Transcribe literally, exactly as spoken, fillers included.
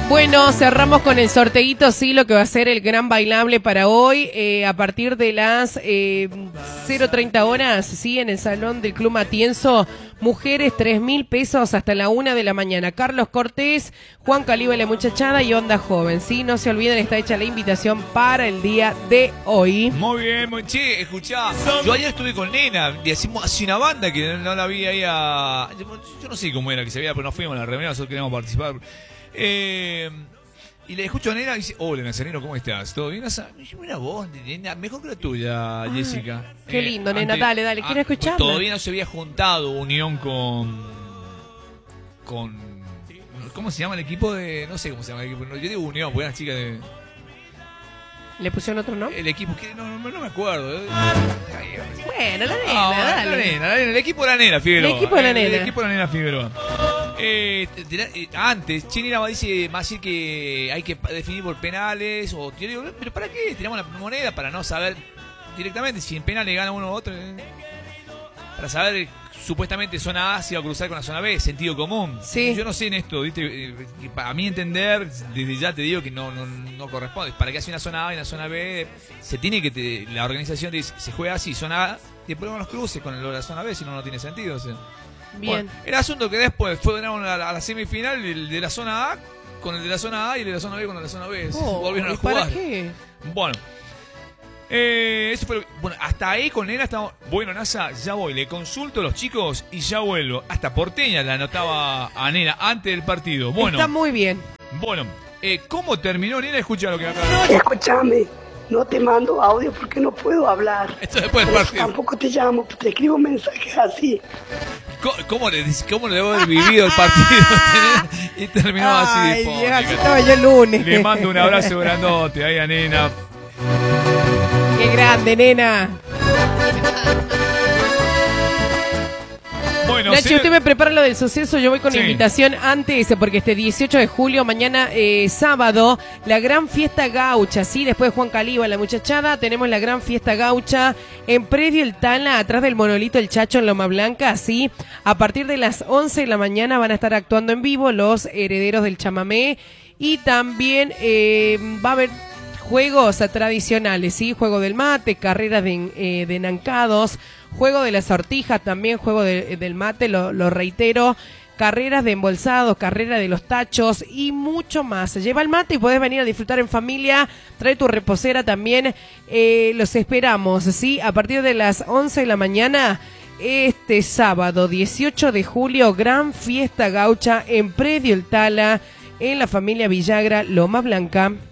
Bueno, cerramos con el sorteíto, sí, lo que va a ser el gran bailable para hoy, eh, a partir de las eh, cero treinta horas, sí, en el salón del Club Matienzo, mujeres, tres mil pesos hasta la una de la mañana. Carlos Cortés, Juan Caliba y la muchachada y Onda Joven, sí, no se olviden, está hecha la invitación para el día de hoy. Muy bien, muy che, escuchá, yo ayer estuve con Nena, y hacimos así una banda que no la vi ahí a... Yo no sé cómo era que se veía, pero no fuimos a la reunión, nosotros queríamos participar. Eh, y le escucho a Nena y dice, hola Nazareno, ¿cómo estás? ¿Todo bien? Mira vos, Nena, mejor que la tuya, ah, Jessica. Qué lindo, eh, Nena, antes, dale, dale, quiero escucharla. Todavía no se había juntado unión con... con... ¿Cómo se llama el equipo de...? No sé cómo se llama el equipo, yo digo unión, porque una chica de... ¿Le pusieron otro nombre? El equipo, que no, no, no me acuerdo. Bueno, la Nena, ah, dale. La Nena, la Nena, el equipo de la Nena, Figueroa. El equipo de la Nena. El, el equipo de la Nena, Figueroa. Eh, antes, Chinira va a decir, va a decir que hay que definir por penales. O yo digo, ¿pero para qué? Tiramos la moneda para no saber directamente si en penales gana uno u otro. Eh. Para saber, supuestamente, zona A se va a cruzar con la zona B, sentido común. Sí. Yo no sé en esto, ¿viste? A mí entender, desde ya te digo que no, no, no corresponde. Para que haya una zona A y una zona B, se tiene que, te, la organización dice, se juega así, zona A, y después van los cruces con lo de la zona B, si no, no tiene sentido. O sea. Bien. Bueno, el asunto que después fue a la, a la semifinal el de la zona A con el de la zona A y el de la zona B con el de la zona B. Oh, volvieron a jugar. ¿Para qué? Bueno. Eh, eso fue lo que, bueno, hasta ahí con Nena estamos. Bueno, Nasa, ya voy, le consulto a los chicos y ya vuelvo. Hasta Porteña la anotaba a Nena antes del partido. Bueno. Está muy bien. Bueno, eh, ¿cómo terminó Nena? Escucha lo que acá. Escúchame. No te mando audio porque no puedo hablar. Esto después del partido. Tampoco te llamo, te escribo mensajes así. ¿Cómo, cómo, le, ¿Cómo le debo haber vivido el partido? Y terminó Ay, así. Dios, así estaba yo el lunes. Le mando un abrazo grandote ahí a Nena. ¡Qué grande, Nena! Bueno, Nacho, sí. usted me prepara lo del suceso, yo voy con Sí. invitación antes, porque este dieciocho de julio, mañana eh, sábado, la gran fiesta gaucha, ¿sí? Después de Juan Caliba, la muchachada, tenemos la gran fiesta gaucha en Predio El Tala, atrás del monolito El Chacho en Loma Blanca, ¿sí? A partir de las once de la mañana van a estar actuando en vivo los herederos del chamamé y también eh, va a haber juegos tradicionales, ¿sí? Juego del mate, carreras de, eh, de nancados, juego de la sortija, también juego de, del mate, lo, lo reitero, carreras de embolsados, carrera de los tachos y mucho más. Lleva el mate y podés venir a disfrutar en familia, trae tu reposera también, eh, los esperamos, ¿sí? A partir de las once de la mañana, este sábado, dieciocho de julio, gran fiesta gaucha en Predio El Tala, en la familia Villagra, Loma Blanca.